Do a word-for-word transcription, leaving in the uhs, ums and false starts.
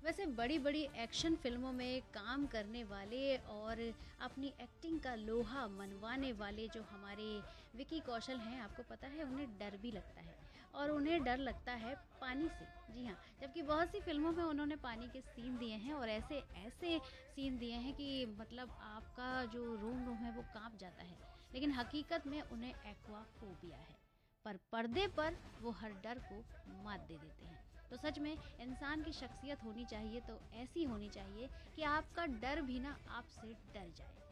वैसे बड़ी-बड़ी एक्शन फ़िल्मों में काम करने वाले और अपनी एक्टिंग का लोहा मनवाने वाले जो हमारे विकी कौशल हैं, आपको पता है उन्हें डर भी लगता है और उन्हें डर लगता है पानी से। जी हाँ, जबकि बहुत सी फ़िल्मों में उन्होंने पानी के सीन दिए हैं और ऐसे ऐसे सीन दिए हैं कि मतलब आपका जो रोम-रोम है वो काँप जाता है। लेकिन हकीकत में उन्हें एक्वा फ़ोबिया है, पर पर्दे पर वो हर डर को मात दे देते हैं। तो सच में इंसान की शख्सियत होनी चाहिए तो ऐसी होनी चाहिए कि आपका डर भी ना आपसे डर जाए।